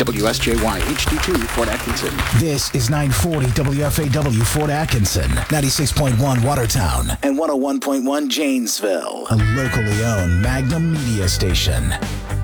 WSJY HD2 Fort Atkinson. This is 940 WFAW Fort Atkinson, 96.1 Watertown, and 101.1 Janesville. A locally owned Magnum media station.